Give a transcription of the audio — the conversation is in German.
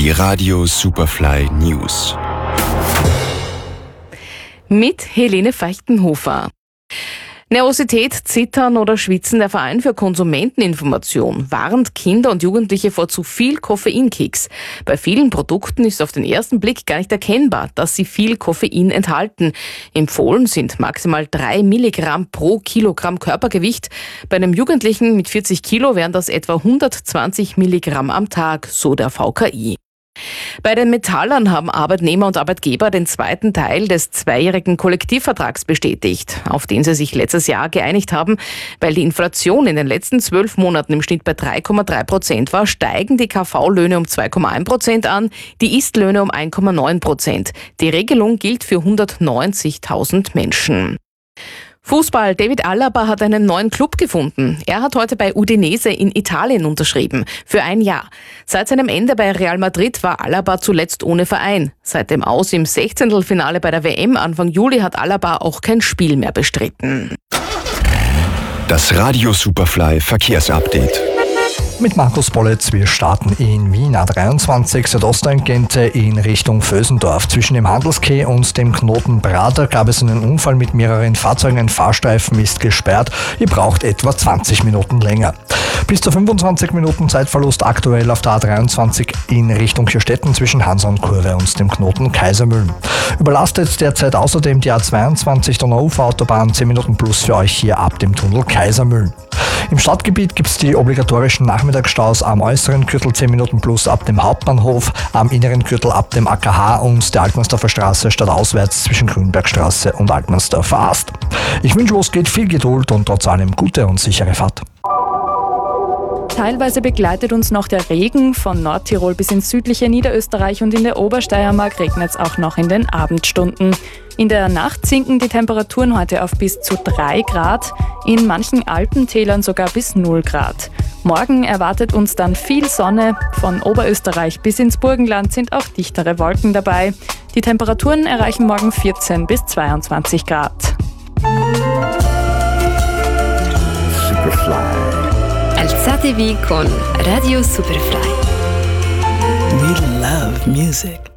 Die Radio Superfly News. Mit Helene Feichtenhofer. Nervosität, Zittern oder Schwitzen. Der Verein für Konsumenteninformation warnt Kinder und Jugendliche vor zu viel Koffeinkicks. Bei vielen Produkten ist auf den ersten Blick gar nicht erkennbar, dass sie viel Koffein enthalten. Empfohlen sind maximal 3 Milligramm pro Kilogramm Körpergewicht. Bei einem Jugendlichen mit 40 Kilo wären das etwa 120 Milligramm am Tag, so der VKI. Bei den Metallern haben Arbeitnehmer und Arbeitgeber den zweiten Teil des 2-jährigen Kollektivvertrags bestätigt, auf den sie sich letztes Jahr geeinigt haben. Weil die Inflation in den letzten 12 Monaten im Schnitt bei 3,3% war, steigen die KV-Löhne um 2,1% an, die Ist-Löhne um 1,9%. Die Regelung gilt für 190.000 Menschen. Fußball. David Alaba hat einen neuen Club gefunden. Er hat heute bei Udinese in Italien unterschrieben. Für 1 Jahr. Seit seinem Ende bei Real Madrid war Alaba zuletzt ohne Verein. Seit dem Aus im 16. bei der WM Anfang Juli hat Alaba auch kein Spiel mehr bestritten. Das Radio Superfly Verkehrsupdate. Mit Markus Bollitz, wir starten in Wien A23 Südosttangente in Richtung Vösendorf. Zwischen dem Handelskeh und dem Knoten Prater gab es einen Unfall mit mehreren Fahrzeugen. Ein Fahrstreifen ist gesperrt. Ihr braucht etwa 20 Minuten länger. Bis zu 25 Minuten Zeitverlust aktuell auf der A23 in Richtung Kirstetten zwischen Hansa und Kurve und dem Knoten Kaisermühlen. Überlastet derzeit außerdem die A22 Donauufer-Autobahn, 10 Minuten plus für euch hier ab dem Tunnel Kaisermühlen. Im Stadtgebiet gibt es die obligatorischen Nachmittagsstaus am äußeren Gürtel 10 Minuten plus ab dem Hauptbahnhof, am inneren Gürtel ab dem AKH und der Altmannsdorfer Straße stadtauswärts zwischen Grünbergstraße und Altmannsdorfer Ast. Ich wünsche, wo es geht, viel Geduld und trotz allem gute und sichere Fahrt. Teilweise begleitet uns noch der Regen. Von Nordtirol bis ins südliche Niederösterreich und in der Obersteiermark regnet es auch noch in den Abendstunden. In der Nacht sinken die Temperaturen heute auf bis zu 3 Grad, in manchen Alpentälern sogar bis 0 Grad. Morgen erwartet uns dann viel Sonne. Von Oberösterreich bis ins Burgenland sind auch dichtere Wolken dabei. Die Temperaturen erreichen morgen 14 bis 22 Grad. Superfly. Alzatevi con Radio Superfly. We love music.